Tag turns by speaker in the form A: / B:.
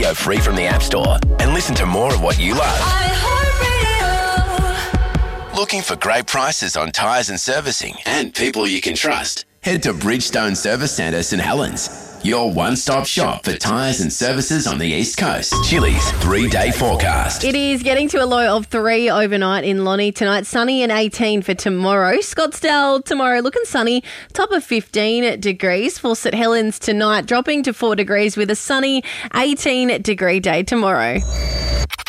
A: iHeartRadio free from the App Store and listen to more of what you love. Looking for great prices on tyres and servicing and people you can trust? Head to Bridgestone Service Centre St Helens, your one-stop shop for tyres and services on the East Coast. Chili's 3-day forecast.
B: It is getting to a low of 3 overnight in Lonnie tonight. Sunny and 18 for tomorrow. Scottsdale tomorrow looking sunny. Top of 15 degrees. For St Helens tonight dropping to 4 degrees with a sunny 18-degree day tomorrow.